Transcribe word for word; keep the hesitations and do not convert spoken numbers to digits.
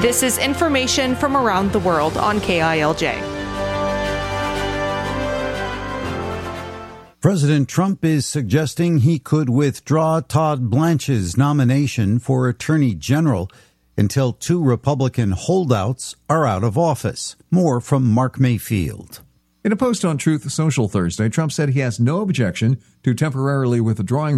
This is information from around the world on K I L J. President Trump is suggesting he could withdraw Todd Blanche's nomination for Attorney General until two Republican holdouts are out of office. More from Mark Mayfield. In a post on Truth Social Thursday, Trump said he has no objection to temporarily withdrawing